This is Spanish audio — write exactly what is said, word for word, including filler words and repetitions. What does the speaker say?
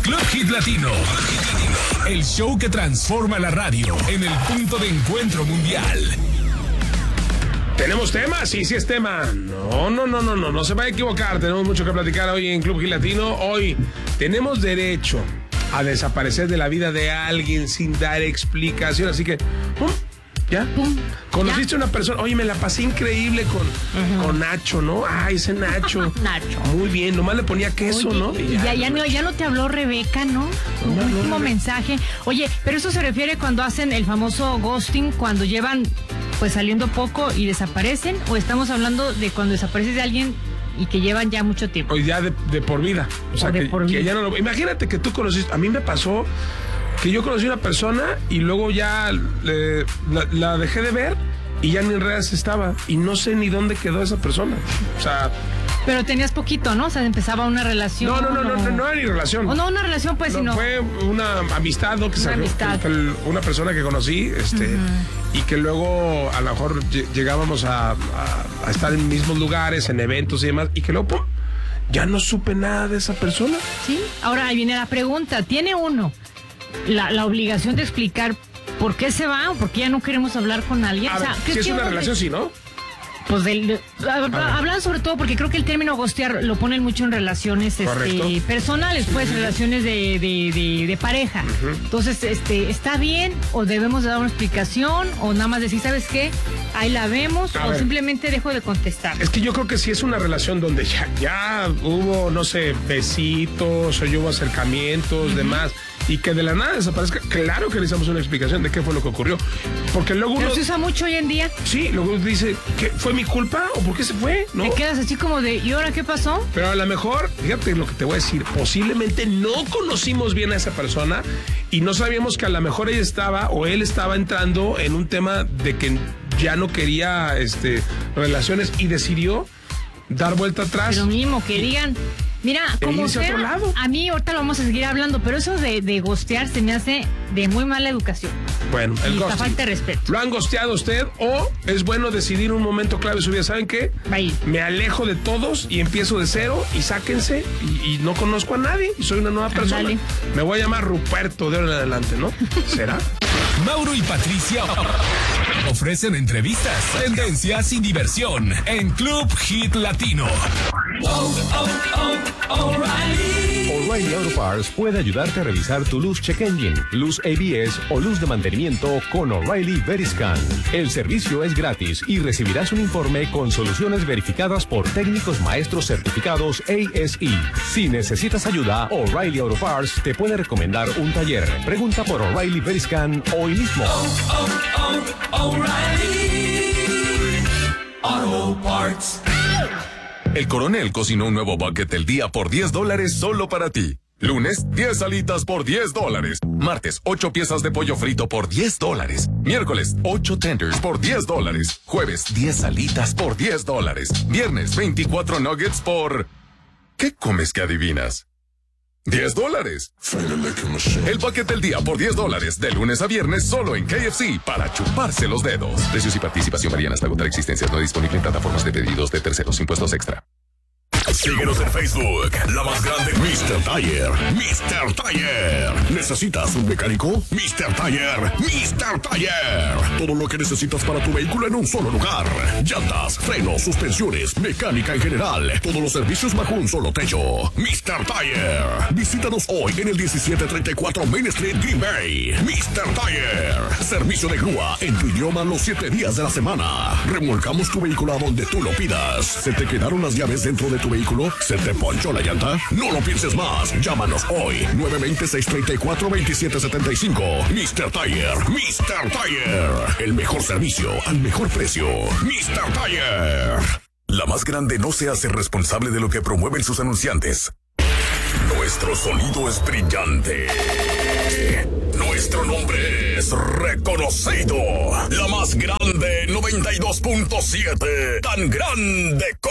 Club Hit Latino. El show que transforma la radio en el punto de encuentro mundial. ¿Tenemos tema? Sí, sí es tema. No, no, no, no, no, no se va a equivocar. Tenemos mucho que platicar hoy en Club Hit Latino. Hoy tenemos derecho a desaparecer de la vida de alguien sin dar explicación. Así que, ¡pum! ¿Ya? ¡Pum! Conociste a una persona, oye, me la pasé increíble con, uh-huh. con Nacho, ¿no? Ah, ese Nacho. Nacho. Muy bien, nomás le ponía queso, oye, ¿no? Y ya, ya, ya, no, ya no te habló Rebeca, ¿no? Un no, último no, mensaje. Oye, pero eso se refiere cuando hacen el famoso ghosting, cuando llevan pues saliendo poco y desaparecen, o estamos hablando de cuando desapareces de alguien y que llevan ya mucho tiempo. O ya de, de por vida. O sea, o que, por vida. que ya no lo... Imagínate que tú conociste, a mí me pasó que yo conocí a una persona y luego ya le, la, la dejé de ver y ya ni en redes estaba y no sé ni dónde quedó esa persona. O sea... Pero tenías poquito, ¿no? O sea, empezaba una relación. No, no, no, no, no, no era ni relación. O no, una relación, pues, no, sino. Fue una amistad, ¿no? Que una salió, amistad. Que, que, una persona que conocí, este, uh-huh. y que luego a lo mejor llegábamos a, a, a estar en mismos lugares, en eventos y demás, y que luego, pum, ya no supe nada de esa persona. Sí, ahora ahí viene la pregunta. ¿Tiene uno la, la obligación de explicar por qué se va o por qué ya no queremos hablar con alguien? A o sea, ver, si es una relación, sí, ¿no? Pues del, de, hablan sobre todo porque creo que el término ghostear lo ponen mucho en relaciones este, personales, pues, sí, relaciones de, de, de, de pareja. Uh-huh. Entonces, este, ¿está bien o debemos de dar una explicación o nada más decir, ¿sabes qué? Ahí la vemos a o ver. Simplemente dejo de contestar? Es que yo creo que sí es una relación donde ya, ya hubo, no sé, besitos o ya hubo acercamientos, uh-huh. demás. Y que de la nada desaparezca, claro que necesitamos una explicación de qué fue lo que ocurrió. Porque luego uno... Pero se usa mucho hoy en día. Sí, luego dice, ¿qué, ¿fue mi culpa o por qué se fue? ¿No? Te quedas así como de, ¿y ahora qué pasó? Pero a lo mejor, fíjate lo que te voy a decir, posiblemente no conocimos bien a esa persona y no sabíamos que a lo mejor ella estaba o él estaba entrando en un tema de que ya no quería este, relaciones y decidió dar vuelta atrás. Pero mismo, que digan... Mira, como sea, a mí ahorita lo vamos a seguir hablando, pero eso de, de gostear se me hace de muy mala educación. Bueno, el ghosting. Falta de respeto. ¿Lo han gosteado usted o es bueno decidir un momento clave de su vida? ¿Saben qué? Bye. Me alejo de todos y empiezo de cero y sáquense y, y no conozco a nadie y soy una nueva persona. Andale. Me voy a llamar Ruperto de ahora en adelante, ¿no? ¿Será? Mauro y Patricia ofrecen entrevistas, tendencias y diversión en Club Hit Latino. Oh, oh, oh, O'Reilly. O'Reilly Auto Parts puede ayudarte a revisar tu luz check engine, luz A B S o luz de mantenimiento con O'Reilly Veriscan. El servicio es gratis y recibirás un informe con soluciones verificadas por técnicos maestros certificados A S E. Si necesitas ayuda, O'Reilly Auto Parts te puede recomendar un taller. Pregunta por O'Reilly Veriscan hoy mismo. Oh, oh, oh, O'Reilly Auto Parts. El Coronel cocinó un nuevo bucket del día por diez dólares solo para ti. Lunes, diez alitas por diez dólares. Martes, ocho piezas de pollo frito por diez dólares. Miércoles, ocho tenders por diez dólares. Jueves, diez alitas por diez dólares. Viernes, veinticuatro nuggets por... ¿Qué comes que adivinas? diez dólares. El bucket del día por diez dólares. De lunes a viernes solo en K F C para chuparse los dedos. Precios y participación varían hasta agotar existencias. No disponible en plataformas de pedidos de terceros. Impuestos extra. Síguenos en Facebook, la más grande, mister Tire. mister Tire. ¿Necesitas un mecánico? mister Tire. mister Tire. Todo lo que necesitas para tu vehículo en un solo lugar. Llantas, frenos, suspensiones, mecánica en general. Todos los servicios bajo un solo techo. mister Tire. Visítanos hoy en el diecisiete treinta y cuatro Main Street, Green Bay. mister Tire. Servicio de grúa en tu idioma los siete días de la semana. Remolcamos tu vehículo a donde tú lo pidas. ¿Se te quedaron las llaves dentro de tu vehículo? ¿Se te ponchó la llanta? No lo pienses más. Llámanos hoy. nueve dos cero, seis tres cuatro, dos siete siete cinco. mister Tire. mister Tire. El mejor servicio al mejor precio. mister Tire. La más grande no se hace responsable de lo que promueven sus anunciantes. Nuestro sonido es brillante. Nuestro nombre es reconocido. La más grande noventa y dos punto siete. Tan grande como